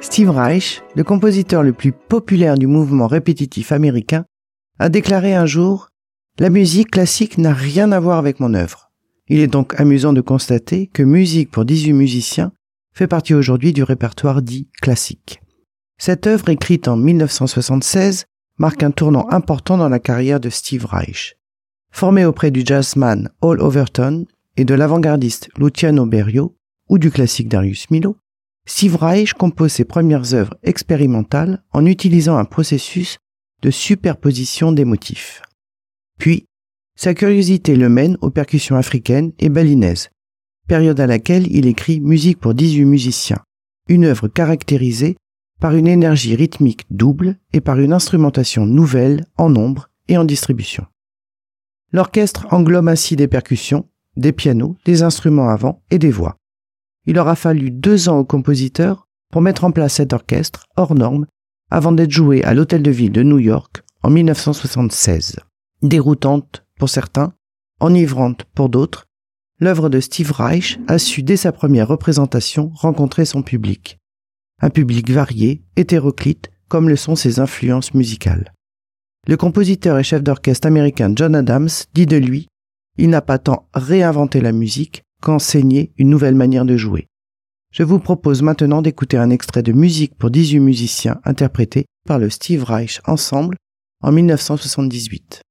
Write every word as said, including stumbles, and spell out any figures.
Steve Reich, le compositeur le plus populaire du mouvement répétitif américain, a déclaré un jour « La musique classique n'a rien à voir avec mon œuvre ». Il est donc amusant de constater que Musique pour dix-huit musiciens fait partie aujourd'hui du répertoire dit classique. Cette œuvre, écrite en mille neuf cent soixante-seize, marque un tournant important dans la carrière de Steve Reich. Formé auprès du jazzman Hal Overton et de l'avant-gardiste Luciano Berio ou du classique Darius Milhaud, Steve Reich compose ses premières œuvres expérimentales en utilisant un processus de superposition des motifs. Puis, sa curiosité le mène aux percussions africaines et balinaises, période à laquelle il écrit Musique pour dix-huit musiciens, une œuvre caractérisée par une énergie rythmique double et par une instrumentation nouvelle en nombre et en distribution. L'orchestre englobe ainsi des percussions, des pianos, des instruments à vent et des voix. Il aura fallu deux ans au compositeur pour mettre en place cet orchestre hors norme avant d'être joué à l'Hôtel de Ville de New York en mille neuf cent soixante-seize. Déroutante pour certains, enivrante pour d'autres, l'œuvre de Steve Reich a su dès sa première représentation rencontrer son public. Un public varié, hétéroclite, comme le sont ses influences musicales. Le compositeur et chef d'orchestre américain John Adams dit de lui « Il n'a pas tant réinventé la musique qu'enseigné une nouvelle manière de jouer ». Je vous propose maintenant d'écouter un extrait de Musique pour dix-huit musiciens interprété par le Steve Reich Ensemble en mille neuf cent soixante-dix-huit.